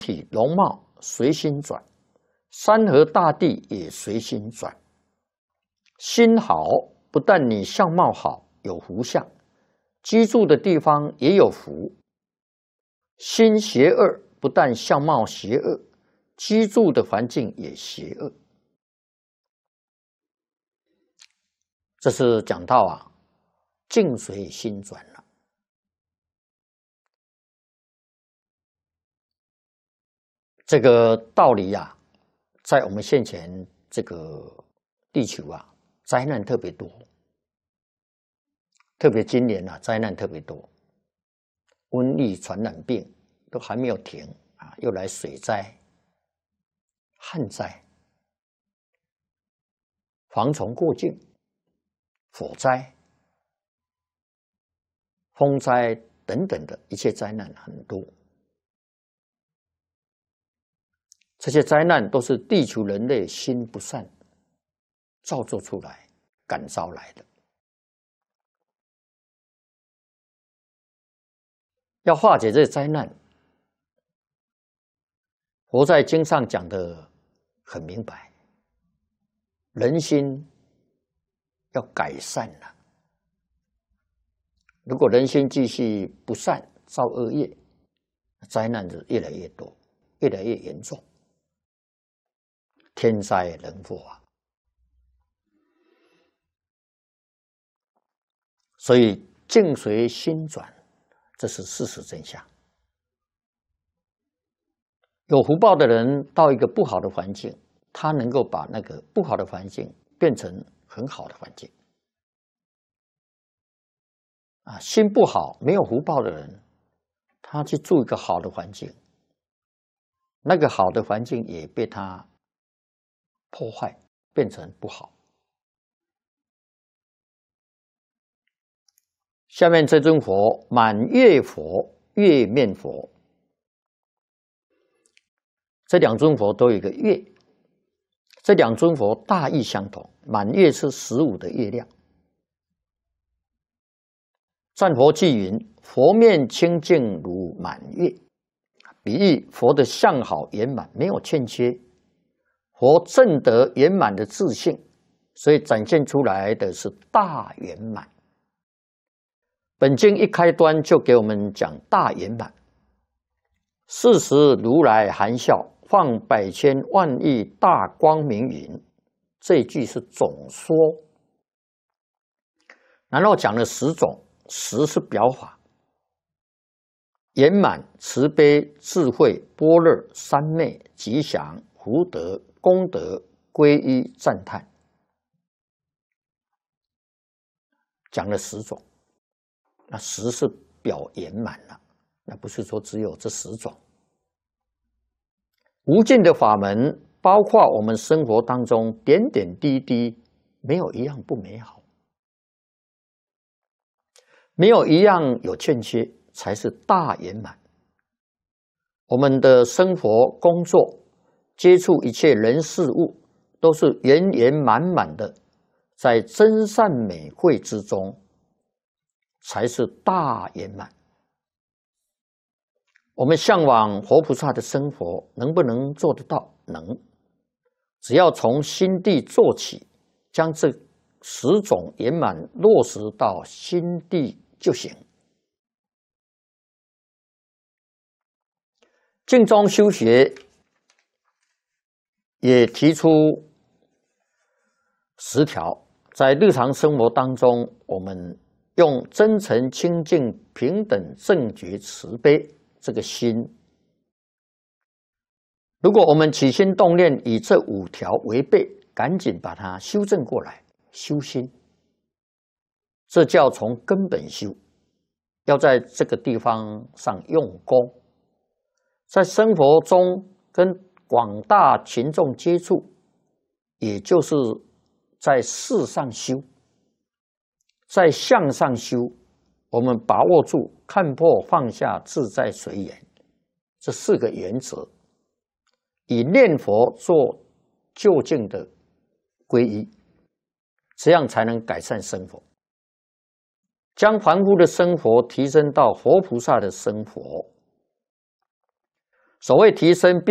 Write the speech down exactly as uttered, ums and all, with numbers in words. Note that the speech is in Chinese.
体容貌随心转，山河大地也随心转。心好，不但你相貌好，有福相，居住的地方也有福；心邪恶，不但相貌邪恶，居住的环境也邪恶。这是讲到啊，境随心转了。这个道理啊，在我们现前这个地球啊，灾难特别多，特别今年啊，灾难特别多，瘟疫、传染病都还没有停啊，又来水灾、旱灾、蝗虫过境、火灾、风灾等等的一切灾难很多。这些灾难都是地球人类心不善造作出来、感召来的。要化解这些灾难，佛在经上讲的很明白，人心要改善了。如果人心继续不善，造恶业，灾难就越来越多，越来越严重。天灾人祸啊！所以境随心转，这是事实真相。有福报的人到一个不好的环境，他能够把那个不好的环境变成很好的环境。啊，心不好、没有福报的人，他去住一个好的环境，那个好的环境也被他破坏，变成不好。下面这尊佛，满月佛、月面佛，这两尊佛都有一个月，这两尊佛大意相同。满月是十五的月亮。赞佛偈云：“佛面清净如满月”，比喻佛的相好圆满，没有欠缺。佛证得圆满的自性，所以展现出来的是大圆满。本经一开端就给我们讲大圆满。是时如来含笑，放百千万亿大光明云。这一句是总说，然后讲了十种，十是表法：圆满、慈悲、智慧、般若、三昧、吉祥、福德、功德、皈依、赞叹，讲了十种。那十是表圆满了，那不是说只有这十种。无尽的法门，包括我们生活当中点点滴滴，没有一样不美好，没有一样有欠缺，才是大圆满。我们的生活、工作、接触一切人事物，都是圆圆满满的，在真善美慧之中，才是大圆满。我们向往活菩萨的生活，能不能做得到？能。只要从心地做起，将这十种圆满落实到心地就行。净宗修学也提出十条，在日常生活当中，我们用真诚、清净、平等、正觉、慈悲这个心，如果我们起心动念以这五条为备，赶紧把它修正过来，修心，这叫从根本修。要在这个地方上用功，在生活中跟广大群众接触，也就是在事上修，在相上修。我们把握住看破放下自在随缘这四个原则，以念佛做究竟的皈依，这样才能改善生活，将凡夫的生活提升到活菩萨的生活。 所谓提升。